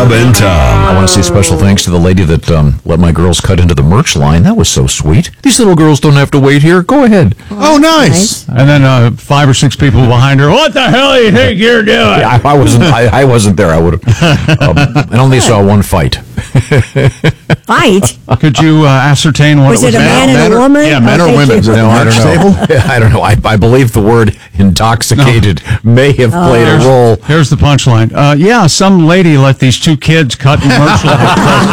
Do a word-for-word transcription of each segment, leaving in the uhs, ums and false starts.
Bob and Tom. I want to say special thanks to the lady that um, let my girls cut into the merch line. That was so sweet. These little girls don't have to wait here. Go ahead. Oh, nice. And then uh, five or six people behind her. What the hell do you think you're doing? Yeah, I, I wasn't. I, I wasn't there. I would have. Um, I only saw one fight. Fight? Could you uh, ascertain what Was it was? it a man and men a or- woman? yeah, men Oh, or thank women? you. No, I don't know. I don't know. I, I believe the word intoxicated may have played a role. Here's the punchline. Uh, yeah, some lady let these two kids cut in merch line.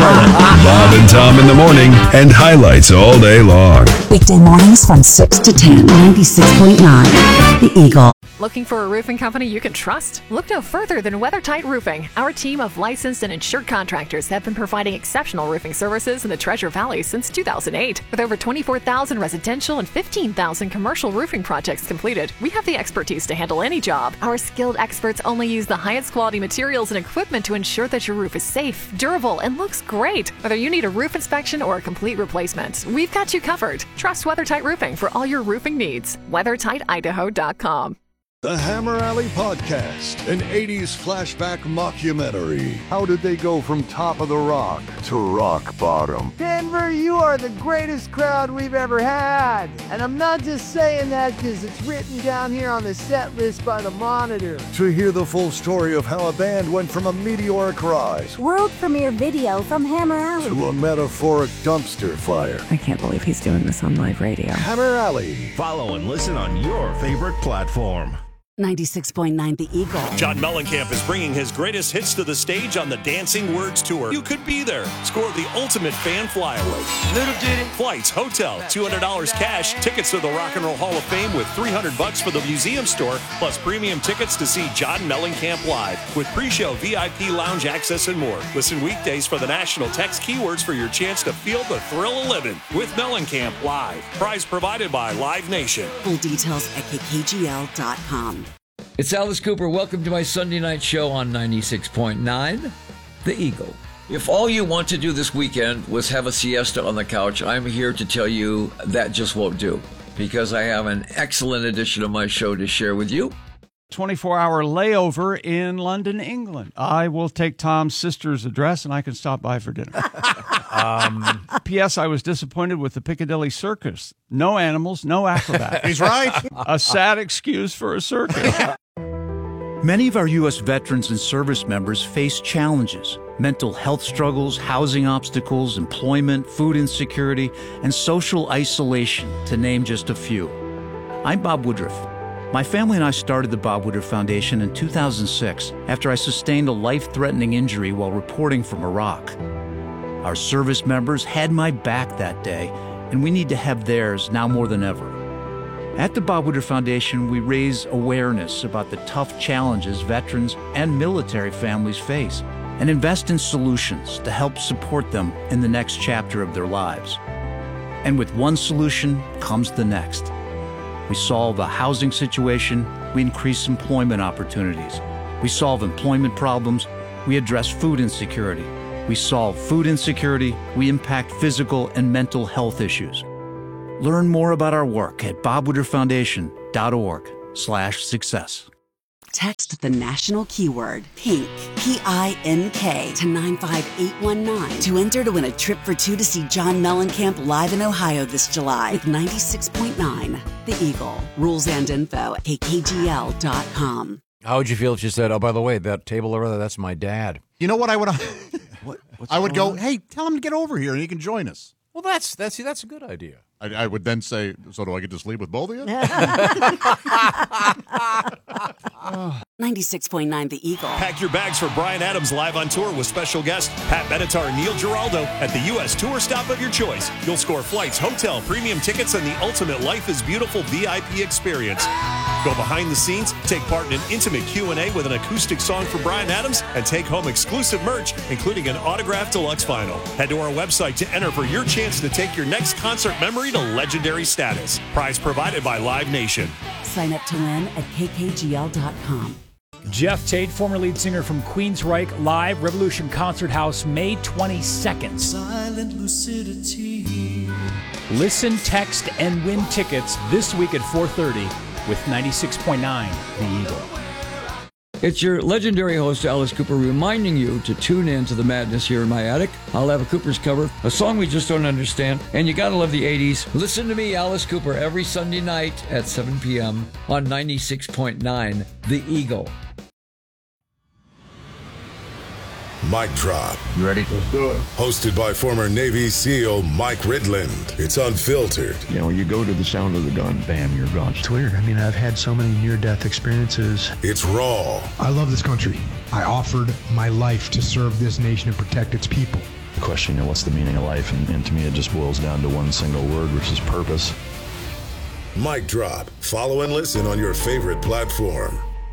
Bob and Tom in the morning and highlights all day long. Weekday mornings from six to ten, ninety-six point nine, The Eagle. Looking for a roofing company you can trust? Look no further than WeatherTight Roofing. Our team of licensed and insured contractors have been providing exceptional roofing services in the Treasure Valley since two thousand eight. With over twenty-four thousand residential and fifteen thousand commercial roofing projects completed, we have the expertise to handle any job. Our skilled experts only use the highest quality materials and equipment to ensure that your roof is safe, durable, and looks great. Whether you need a roof inspection or a complete replacement, we've got you covered. Trust WeatherTight Roofing for all your roofing needs. weather tight idaho dot com. The Hammer Alley Podcast, an eighties flashback mockumentary. How did they go from top of the rock to rock bottom? Denver, you are the greatest crowd we've ever had. And I'm not just saying that because it's written down here on the set list by the Monitor. To hear the full story of how a band went from a meteoric rise World premiere video from Hammer Alley to a metaphoric dumpster fire. I can't believe he's doing this on live radio. Hammer Alley. Follow and listen on your favorite platform. ninety-six point nine, The Eagle. John Mellencamp is bringing his greatest hits to the stage on the Dancing Words Tour. You could be there. Score the ultimate fan flyaway. Little did it. Flights, hotel, two hundred dollars cash, tickets to the Rock and Roll Hall of Fame with three hundred bucks for the museum store, plus premium tickets to see John Mellencamp live with pre-show V I P lounge access and more. Listen weekdays for the national text keywords for your chance to feel the thrill of living with Mellencamp live. Prize provided by Live Nation. Full details at k k g l dot com. It's Alice Cooper. Welcome to my Sunday night show on ninety-six point nine, The Eagle. If all you want to do this weekend was have a siesta on the couch, I'm here to tell you that just won't do, because I have an excellent edition of my show to share with you. twenty-four hour layover in London, England. I will take Tom's sister's address and I can stop by for dinner. um, P S. I was disappointed with the Piccadilly Circus. No animals, no acrobats. He's right. A sad excuse for a circus. Many of our U S veterans and service members face challenges: mental health struggles, housing obstacles, employment, food insecurity, and social isolation, to name just a few. I'm Bob Woodruff. My family and I started the Bob Woodruff Foundation in two thousand six after I sustained a life-threatening injury while reporting from Iraq. Our service members had my back that day, and we need to have theirs now more than ever. At the Bob Woodruff Foundation, we raise awareness about the tough challenges veterans and military families face and invest in solutions to help support them in the next chapter of their lives. And with one solution comes the next. We solve a housing situation, we increase employment opportunities. We solve employment problems, we address food insecurity. We solve food insecurity, we impact physical and mental health issues. Learn more about our work at bob woodruff foundation dot org slash success. Text the national keyword PINK, P I N K, to nine five eight one nine to enter to win a trip for two to see John Mellencamp live in Ohio this July with ninety-six point nine, The Eagle. Rules and info at k k g l dot com. How would you feel if you said, "Oh, by the way, that table over there, that's my dad"? You know what I would? What, I would go, "Hey, tell him to get over here, and he can join us." Well, that's that's that's a good idea. I, I would then say, "So do I get to sleep with both of you?" ninety-six point nine, The Eagle. Pack your bags for Bryan Adams live on tour with special guests Pat Benatar and Neil Giraldo at the U S tour stop of your choice. You'll score flights, hotel, premium tickets, and the ultimate Life is Beautiful V I P experience. Go behind the scenes, take part in an intimate Q and A with an acoustic song for Bryan Adams, and take home exclusive merch, including an autographed deluxe vinyl. Head to our website to enter for your chance to take your next concert memory to legendary status. Prize provided by Live Nation. Sign up to win at k k g l dot com. Jeff Tate, former lead singer from Queensryche, live Revolution Concert House, May twenty-second. Silent lucidity. Listen, text, and win tickets this week at four thirty with ninety-six point nine The Eagle. It's your legendary host, Alice Cooper, reminding you to tune in to the madness here in my attic. I'll have a Cooper's cover, a song we just don't understand, and you gotta love the eighties. Listen to me, Alice Cooper, every Sunday night at seven p.m. on ninety-six point nine The Eagle. Mic Drop. You ready? Let's do it. Hosted by former Navy SEAL Mike Ridland. It's unfiltered. You know, you go to the sound of the gun, bam, you're gone. It's weird. I mean, I've had so many near-death experiences. It's raw. I love this country. I offered my life to serve this nation and protect its people. The question, you know, what's the meaning of life? And, and to me, it just boils down to one single word, which is purpose. Mic Drop. Follow and listen on your favorite platform.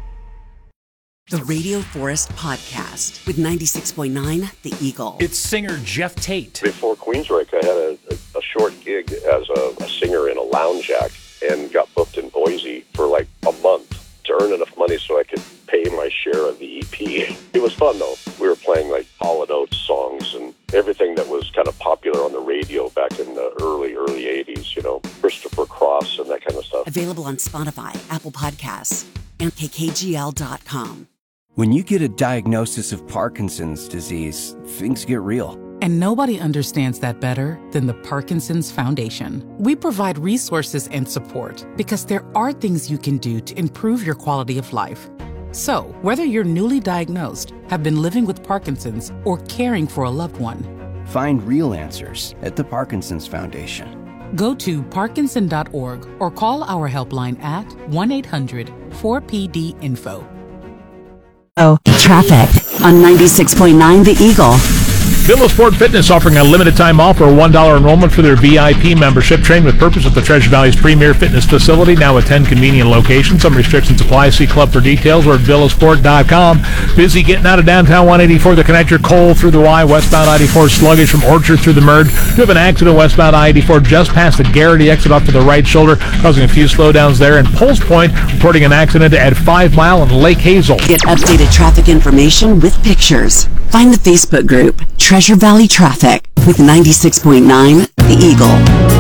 The Radio Forest Podcast with ninety-six point nine The Eagle. It's singer Jeff Tate. Before Queensryche, I had a, a, a short gig as a, a singer in a lounge act and got booked in Boise for like a month to earn enough money so I could pay my share of the E P. It was fun, though. We were playing like Hall and Oates songs and everything that was kind of popular on the radio back in the early, early eighties, you know, Christopher Cross and that kind of stuff. Available on Spotify, Apple Podcasts, and K K G L dot com. When you get a diagnosis of Parkinson's disease, things get real. And nobody understands that better than the Parkinson's Foundation. We provide resources and support because there are things you can do to improve your quality of life. So, whether you're newly diagnosed, have been living with Parkinson's, or caring for a loved one, find real answers at the Parkinson's Foundation. Go to parkinson dot org or call our helpline at one eight hundred four P D info. Oh, traffic on ninety-six point nine The Eagle. Villa Sport Fitness offering a limited time offer, a one dollar enrollment for their V I P membership. Train with purpose at the Treasure Valley's premier fitness facility, now with ten convenient locations. Some restrictions apply. See club for details or at villa sport dot com. Busy getting out of downtown one eighty-four, the connector Cole through the Y, westbound I eighty-four sluggish from Orchard through the Merd. You have an accident westbound I eighty-four just past the Garrity exit off to the right shoulder, causing a few slowdowns there. And Pulse Point reporting an accident at five mile and Lake Hazel. Get updated traffic information with pictures. Find the Facebook group Treasure Valley Traffic with ninety-six point nine The Eagle.